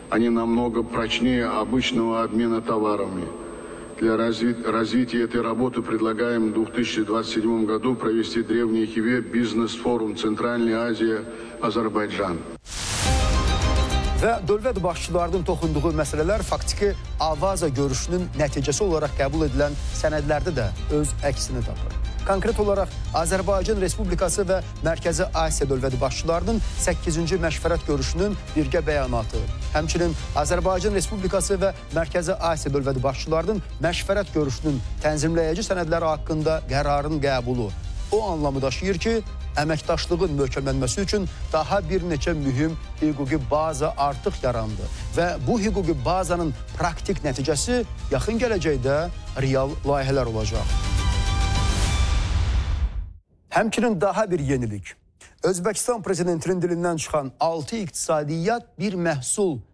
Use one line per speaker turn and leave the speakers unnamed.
они намного прочнее обычного обмена товарами. Для развития этой работы предлагаем в 2027 году провести древний Хиве бизнес-форум Центральная Азия, Azərbaycan.
Və dövlət başçılarının toxunduğu məsələlər faktiki Avaza görüşünün nəticəsi olaraq qəbul edilən sənədlərdə də öz əksini tapır. Konkret olaraq Azərbaycan Respublikası və Mərkəzi Asiya dövlət başçılarının 8-ci məşvərət görüşünün birgə bəyanatı, həmçinin Azərbaycan Respublikası və Mərkəzi Asiya dövlət başçılarının məşvərət görüşünün tənzimləyici sənədləri haqqında qərarın qəbulu o anlamı daşıyır ki, əməkdaşlığın möhkəmlənməsi üçün daha bir neçə mühüm hüquqi baza artıq yarandı və bu hüquqi bazanın praktik nəticəsi yaxın gələcəkdə real layihələr olacaq. Həmçinin daha bir yenilik. Özbəkistan prezidentinin dilindən çıxan 6 iqtisadiyyat bir məhsul